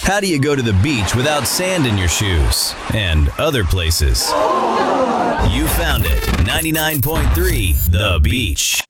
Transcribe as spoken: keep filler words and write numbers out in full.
How do you go to the beach without sand in your shoes? And other places. You found it. ninety-nine point three The Beach.